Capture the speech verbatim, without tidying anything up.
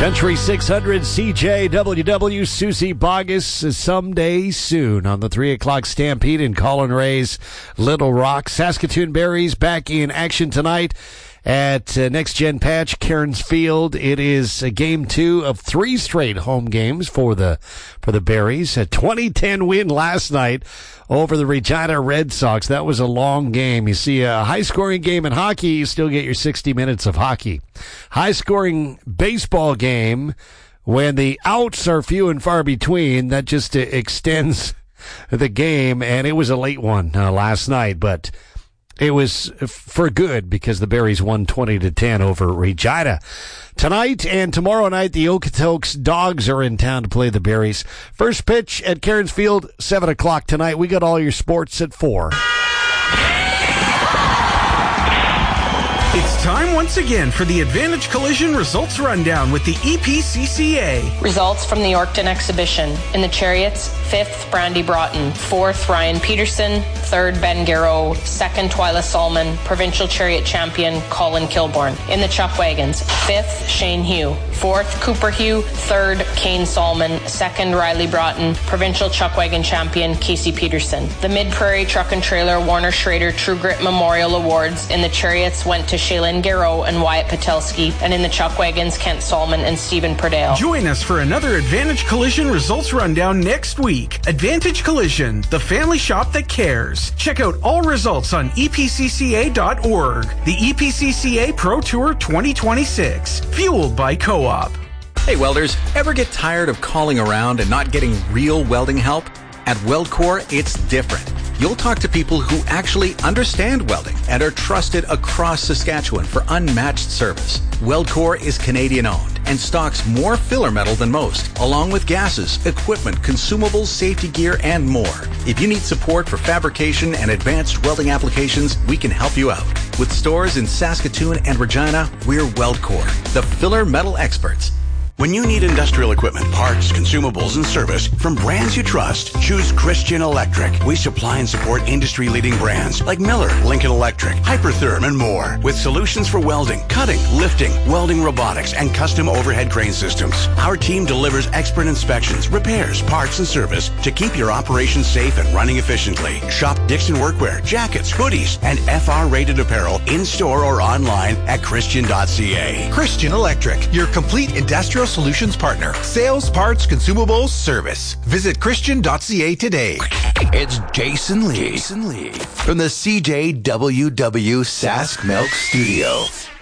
Country six hundred C J W W, Susie Bogus, someday soon on the three o'clock Stampede in Colin Ray's Little Rock. Saskatoon Berries back in action tonight at uh, Next Gen Patch, Cairns Field. It is uh, game two of three straight home games for the for the Berries. A twenty ten win last night over the Regina Red Sox. That was a long game. You see a high-scoring game in hockey, you still get your sixty minutes of hockey. High-scoring baseball game, when the outs are few and far between, that just uh, extends the game, and it was a late one uh, last night, but it was for good because the Berries won twenty to ten over Regina. Tonight and tomorrow night, the Okotoks Dogs are in town to play the Berries. First pitch at Cairns Field, seven o'clock tonight. We got all your sports at four. It's time once again for the Advantage Collision Results Rundown with the E P C C A. Results from the Yorkton exhibition. In the Chariots, fifth, Brandy Broughton. Fourth, Ryan Peterson. Third, Ben Garreau. Second, Twyla Solomon. Provincial Chariot Champion, Colin Kilborn. In the Chuck Wagons, fifth, Shane Hugh. Fourth, Cooper Hugh. Third, Kane Solomon. Second, Riley Broughton. Provincial Chuck Wagon Champion, Casey Peterson. The Mid-Prairie Truck and Trailer Warner Schrader True Grit Memorial Awards in the Chariots went to Shaylin Garreau and Wyatt Patelski, and in the Chuck Wagons, Kent Solomon and Stephen Perdale. Join us for another Advantage Collision Results Rundown next week. Advantage Collision, the family shop that cares. Check out all results on E P C C A dot org. The E P C C A Pro Tour twenty twenty-six, fueled by Co-op. Hey welders, ever get tired of calling around and not getting real welding help? At WeldCore, it's different. You'll talk to people who actually understand welding and are trusted across Saskatchewan for unmatched service. WeldCore is Canadian-owned and stocks more filler metal than most, along with gases, equipment, consumables, safety gear, and more. If you need support for fabrication and advanced welding applications, we can help you out. With stores in Saskatoon and Regina, we're WeldCore, the filler metal experts. When you need industrial equipment, parts, consumables, and service from brands you trust, choose Christian Electric. We supply and support industry-leading brands like Miller, Lincoln Electric, Hypertherm, and more. With solutions for welding, cutting, lifting, welding robotics, and custom overhead crane systems. Our team delivers expert inspections, repairs, parts, and service to keep your operation safe and running efficiently. Shop Dixon Workwear, jackets, hoodies, and F R-rated apparel in-store or online at Christian dot C A. Christian Electric, your complete industrial solutions partner. Sales, parts, consumables, service. Visit Christian dot C A today. It's Jason Lee. Jason Lee from the C J W W Sask Milk Studio.